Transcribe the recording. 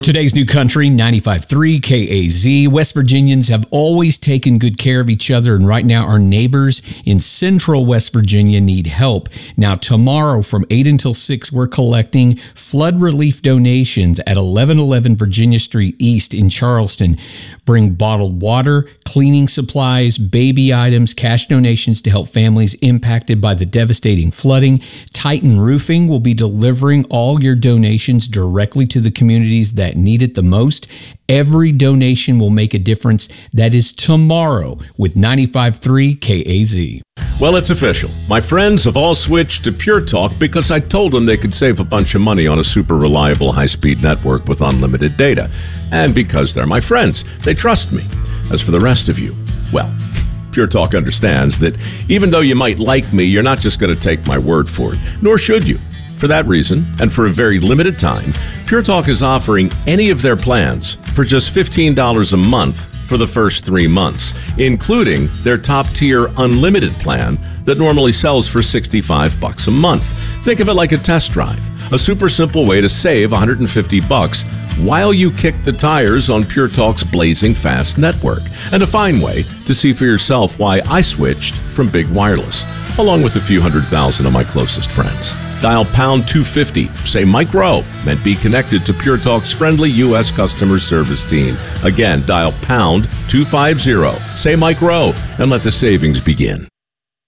Today's New Country, 95.3 KAZ. West Virginians have always taken good care of each other, and right now our neighbors in central West Virginia need help. Now, tomorrow from 8 until 6, we're collecting flood relief donations at 1111 Virginia Street East in Charleston. Bring bottled water, cleaning supplies, baby items, cash donations to help families impacted by the devastating flooding. Titan Roofing will be delivering all your donations directly to the communities that need it the most. Every donation will make a difference. That is tomorrow with 95.3 KAZ. Well, it's official. My friends have all switched to Pure Talk because I told them they could save a bunch of money on a super reliable high-speed network with unlimited data. And because they're my friends, they trust me. As for the rest of you, well, Pure Talk understands that even though you might like me, you're not just going to take my word for it, nor should you. For that reason, and for a very limited time, Pure Talk is offering any of their plans for just $15 a month for the first 3 months, including their top-tier unlimited plan that normally sells for $65 a month. Think of it like a test drive, a super simple way to save $150 while you kick the tires on Pure Talk's blazing fast network, and a fine way to see for yourself why I switched from big wireless, along with a few 100,000 of my closest friends. Dial pound 250, say Mike Rowe, and be connected to Pure Talk's friendly U.S. customer service team. Again, dial pound 250, say Mike Rowe, and let the savings begin.